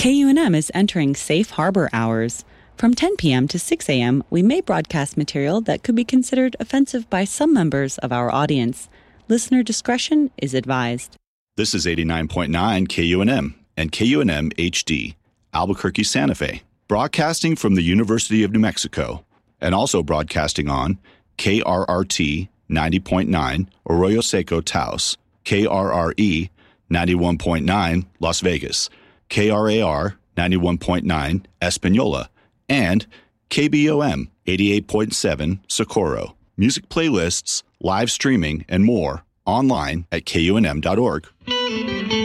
KUNM is entering safe harbor hours. From 10 p.m. to 6 a.m., we may broadcast material that could be considered offensive by some members of our audience. Listener discretion is advised. This is 89.9 KUNM and KUNM HD, Albuquerque, Santa Fe, broadcasting from the University of New Mexico, and also broadcasting on KRRT 90.9 Arroyo Seco, Taos, KRRE 91.9 Las Vegas, KRAR 91.9 Espanola, and KBOM 88.7 Socorro. Music playlists, live streaming, and more online at KUNM.org.